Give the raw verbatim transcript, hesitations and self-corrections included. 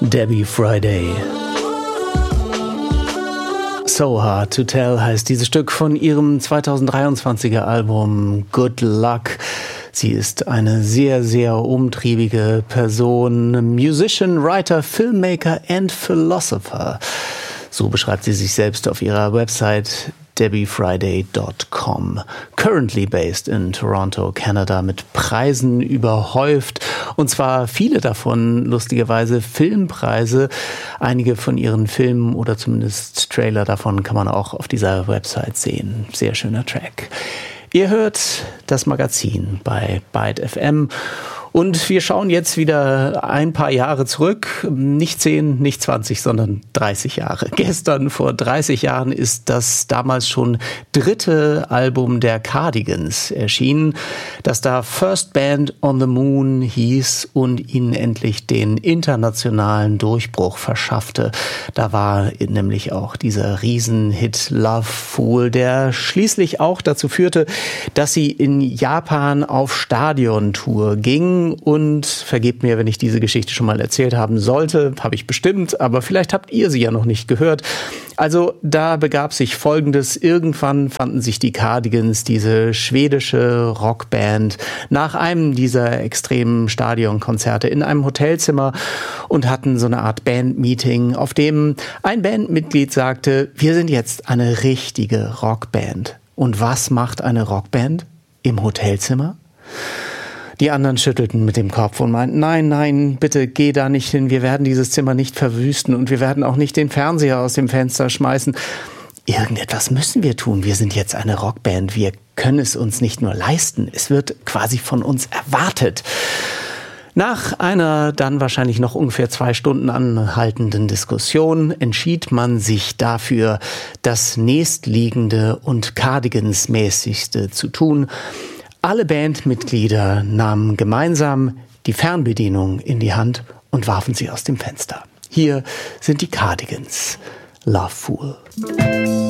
Debbie Friday. So Hard to Tell heißt dieses Stück von ihrem zweitausenddreiundzwanziger Album Good Luck. Sie ist eine sehr, sehr umtriebige Person, Musician, Writer, Filmmaker and Philosopher. So beschreibt sie sich selbst auf ihrer Website debbie friday dot com. Currently based in Toronto, Canada, mit Preisen überhäuft. Und zwar viele davon, lustigerweise, Filmpreise. Einige von ihren Filmen oder zumindest Trailer davon kann man auch auf dieser Website sehen. Sehr schöner Track. Ihr hört das Magazin bei Byte F M. Und wir schauen jetzt wieder ein paar Jahre zurück. Nicht zehn, nicht zwanzig, sondern dreißig Jahre. Gestern, vor dreißig Jahren, ist das damals schon dritte Album der Cardigans erschienen, das da First Band on the Moon hieß und ihnen endlich den internationalen Durchbruch verschaffte. Da war nämlich auch dieser Riesenhit Love Fool, der schließlich auch dazu führte, dass sie in Japan auf Stadiontour gingen. Und vergebt mir, wenn ich diese Geschichte schon mal erzählt haben sollte, habe ich bestimmt, aber vielleicht habt ihr sie ja noch nicht gehört. Also da begab sich Folgendes: Irgendwann fanden sich die Cardigans, diese schwedische Rockband, nach einem dieser extremen Stadionkonzerte in einem Hotelzimmer und hatten so eine Art Bandmeeting, auf dem ein Bandmitglied sagte: Wir sind jetzt eine richtige Rockband. Und was macht eine Rockband im Hotelzimmer? Die anderen schüttelten mit dem Kopf und meinten: Nein, nein, bitte geh da nicht hin. Wir werden dieses Zimmer nicht verwüsten und wir werden auch nicht den Fernseher aus dem Fenster schmeißen. Irgendetwas müssen wir tun. Wir sind jetzt eine Rockband. Wir können es uns nicht nur leisten. Es wird quasi von uns erwartet. Nach einer dann wahrscheinlich noch ungefähr zwei Stunden anhaltenden Diskussion entschied man sich dafür, das nächstliegende und Cardigans-mäßigste zu tun. Alle Bandmitglieder nahmen gemeinsam die Fernbedienung in die Hand und warfen sie aus dem Fenster. Hier sind die Cardigans, Love Fool.